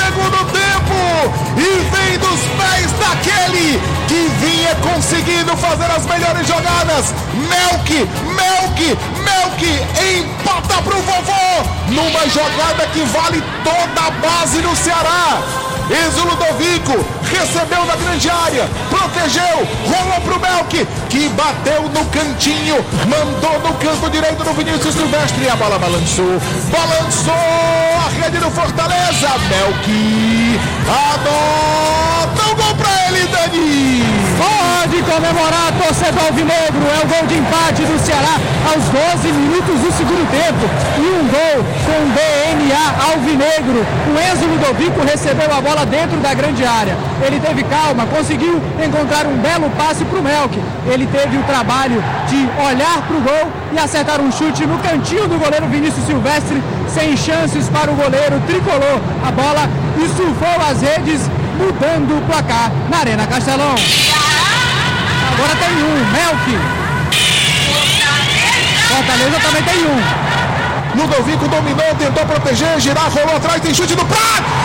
segundo tempo e vem dos pés daquele que vinha conseguindo fazer as melhores jogadas. Melk empata pro vovô numa jogada que vale toda a base no Ceará. Enzo Ludovico recebeu na grande área, protegeu, rolou pro Melk, que bateu no cantinho, mandou no canto direito no Vinícius Silvestre e a bola balançou a rede do Fortaleza. Melk adota o gol pra ele, Dani. Pode comemorar, torcedor alvinegro, é o gol de empate do Ceará aos 12 minutos do segundo tempo e um gol com DNA alvinegro. O Enzo Ludovico recebeu a bola dentro da grande área, ele teve calma, conseguiu encontrar um belo passe para o Melk, ele teve o trabalho de olhar para o gol e acertar um chute no cantinho do goleiro Vinícius Silvestre, sem chances para o goleiro tricolor. A bola e surfou as redes, mudando o placar na Arena Castelão. Agora tem um, Melk. Fortaleza também tem um. Ludovico dominou, tentou proteger, girar, rolou atrás, tem chute do Prato.